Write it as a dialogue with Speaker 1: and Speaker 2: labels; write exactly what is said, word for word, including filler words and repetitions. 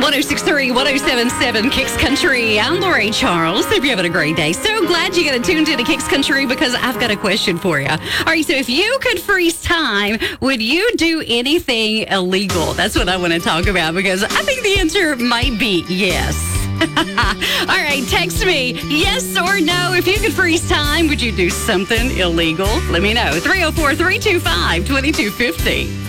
Speaker 1: oh six three, one oh seven seven Kicks Country. I'm Lori Charles. Hope you're having a great day. So glad you got to tune into Kicks Country because I've got a question for you. All right, so if you could freeze time, would you do anything illegal? That's what I want to talk about because I think the answer might be yes. All right, text me yes or no. If you could freeze time, would you do something illegal? Let me know. three oh four, three two five, two two five oh.